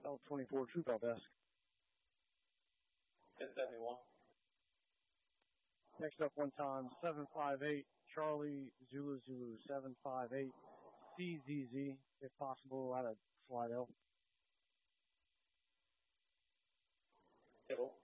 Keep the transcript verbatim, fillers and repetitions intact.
L twenty-four Troop Help Desk. ten seventy-one. Next up one time, seven five eight, Charlie Zulu Zulu, seven five eight, C Z Z, if possible, out of Slidell. Table.